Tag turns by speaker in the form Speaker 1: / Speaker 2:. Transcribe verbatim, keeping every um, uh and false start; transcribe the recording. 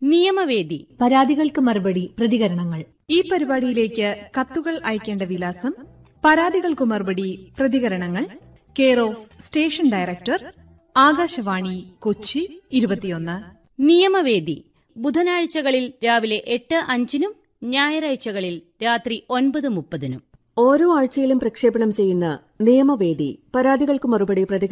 Speaker 1: നിയമവേദി.
Speaker 2: പരാതികൾക്ക് മറുപടി, പ്രതികരണങ്ങൾ.
Speaker 3: ഈ പരിപാടിയിലേക്ക് കത്തുകൾ അയക്കേണ്ട വിലാസം: പരാതികൾക്കു മറുപടി, പ്രതികരണങ്ങൾ, care of station director, Akashvani, Kochi ഇരുപത്തിയൊന്ന്.
Speaker 1: നിയമവേദി ബുധനാഴ്ചകളിൽ രാവിലെ എട്ട് അഞ്ചിനും ഞായറാഴ്ചകളിൽ രാത്രി ഒൻപത് മുപ്പതിനും.
Speaker 4: ഓരോ ആഴ്ചയിലും പ്രക്ഷേപണം ചെയ്യുന്ന നിയമവേദി പരാതികൾക്ക് മറുപടി, പ്രതികരണം